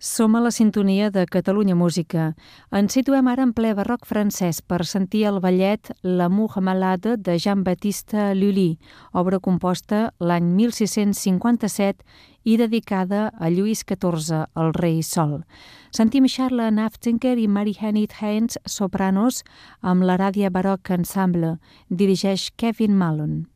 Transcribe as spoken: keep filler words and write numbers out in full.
Som a la sintonia de Catalunya Música. Ens situem ara en ple barroc francès per sentir el ballet L'amour malade de Jean-Baptiste Lully, obra composta l'any mil sis-cents cinquanta-set i dedicada a Lluís catorze, el rei sol. Sentim Charles Nafziger i Marie-Henit Heinz, sopranos, amb l'Aradia Baroque Ensemble. Dirigeix Kevin Mallon.